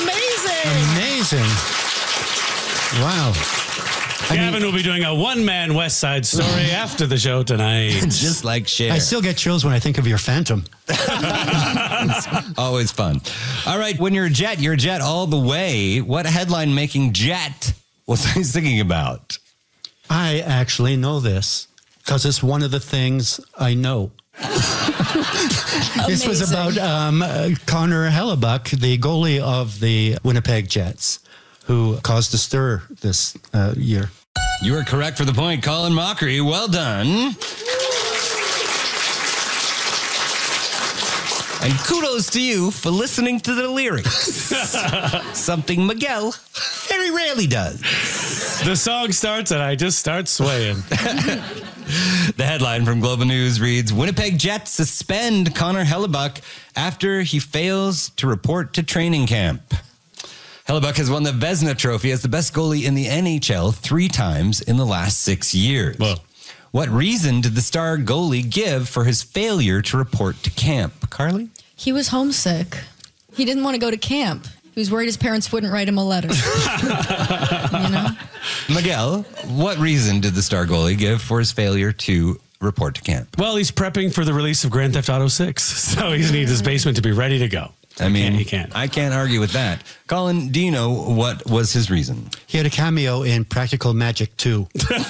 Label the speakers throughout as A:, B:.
A: Amazing. Wow.
B: Gavin will be doing a one-man West Side Story after the show tonight.
C: Just like Cher.
A: I still get chills when I think of your Phantom.
C: It's always fun. All right, when you're a jet all the way. What headline-making jet was I thinking about?
A: I actually know this because it's one of the things I know. This was about Connor Hellebuck, the goalie of the Winnipeg Jets, who caused a stir this year.
C: You are correct for the point, Colin Mockery. Well done. And kudos to you for listening to the lyrics. Something Miguel very rarely does.
B: The song starts and I just start swaying.
C: The headline from Global News reads, Winnipeg Jets suspend Connor Hellebuck after he fails to report to training camp. Hellebuck has won the Vezina Trophy as the best goalie in the NHL 3 times in the last 6 years.
B: Whoa.
C: What reason did the star goalie give for his failure to report to camp? Carly?
D: He was homesick. He didn't want to go to camp. He was worried his parents wouldn't write him a letter. You know?
C: Miguel, what reason did the star goalie give for his failure to report to camp?
B: Well, he's prepping for the release of Grand Theft Auto 6, so he needs his basement to be ready to go.
C: I mean,
B: he can't.
C: I can't argue with that. Colin, do you know what was his reason?
A: He had a cameo in Practical Magic 2.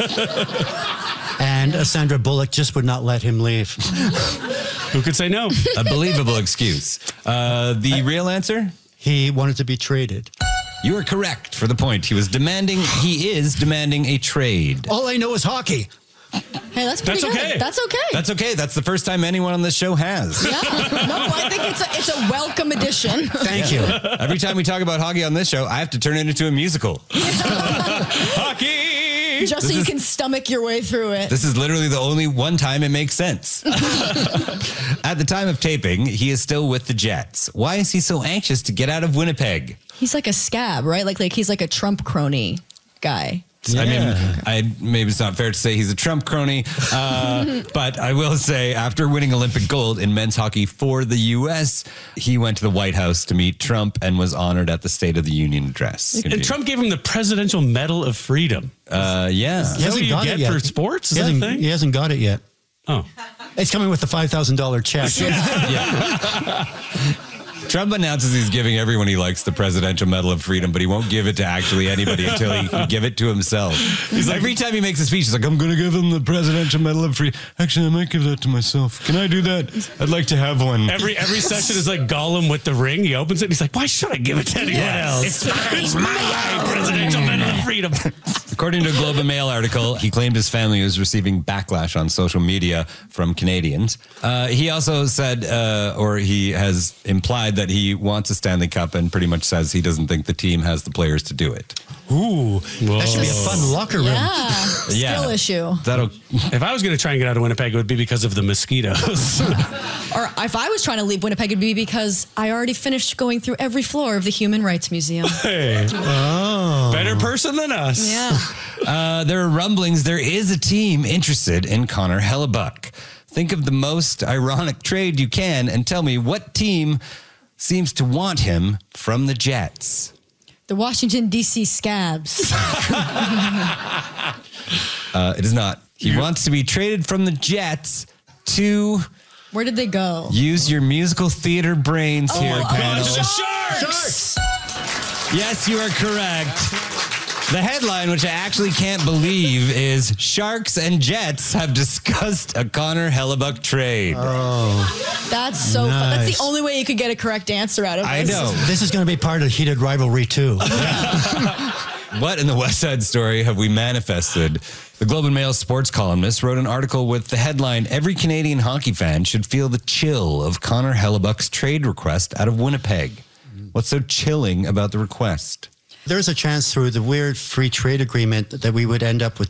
A: And Sandra Bullock just would not let him leave.
B: Who could say no?
C: A believable excuse. The real answer?
A: He wanted to be traded.
C: You are correct for the point. He is demanding a trade.
A: All I know is hockey.
D: Hey, that's pretty
B: That's
D: good.
B: okay.
D: That's okay.
C: That's okay. That's the first time anyone on this show has.
D: Yeah. No, I think it's a welcome addition.
A: Thank you.
C: Every time we talk about hockey on this show, I have to turn it into a musical. Hockey!
D: Just so you can stomach your way through it.
C: This is literally the only one time it makes sense. At the time of taping, he is still with the Jets. Why is he so anxious to get out of Winnipeg?
D: He's like a scab, right? Like he's like a Trump crony guy.
C: I mean, maybe it's not fair to say he's a Trump crony, but I will say after winning Olympic gold in men's hockey for the U.S., he went to the White House to meet Trump and was honored at the State of the Union address.
B: And Trump gave him the Presidential Medal of Freedom.
C: Yeah.
A: He
B: Is that what
A: hasn't
B: you
A: got
B: get
A: it yet.
B: for sports? Is
A: He
B: that a
A: hasn't,
B: thing?
A: he hasn't got it yet.
B: Oh.
A: It's coming with the $5,000 check.
C: Trump announces he's giving everyone he likes the Presidential Medal of Freedom, but he won't give it to actually anybody until he can give it to himself. He's like, every time he makes a speech, he's like, I'm going to give him the Presidential Medal of Freedom. Actually, I might give that to myself. Can I do that? I'd like to have one.
B: Every session is like Gollum with the ring. He opens it and he's like, why should I give it to anyone else? It's my Presidential Medal of Freedom.
C: According to a Globe and Mail article, he claimed his family was receiving backlash on social media from Canadians. He also said, or he has implied that he wants a Stanley Cup and pretty much says he doesn't think the team has the players to do it.
B: Ooh.
A: That should be a fun locker room.
D: Yeah. Skill issue.
B: If I was going to try and get out of Winnipeg, it would be because of the mosquitoes.
D: Or if I was trying to leave Winnipeg, it'd be because I already finished going through every floor of the Human Rights Museum.
B: Hey.
A: Oh.
B: Better person than us.
D: Yeah.
C: There are rumblings there is a team interested in Connor Hellebuck. Think of the most ironic trade you can and tell me what team seems to want him from the Jets.
D: The Washington, D.C. Scabs.
C: It is not. He wants to be traded from the Jets to...
D: Where did they go?
C: Use your musical theater brains here, panel.
B: Sharks!
C: Yes, you are correct. The headline, which I actually can't believe, is Sharks and Jets have discussed a Connor Hellebuck trade.
A: Oh.
D: That's so fun. That's the only way you could get a correct answer out of this.
C: I know.
A: This is going to be part of Heated Rivalry 2.
C: What in the West Side Story have we manifested? The Globe and Mail sports columnist wrote an article with the headline, Every Canadian hockey fan should feel the chill of Connor Hellebuck's trade request out of Winnipeg. What's so chilling about the request?
A: There's a chance through the weird free trade agreement that we would end up with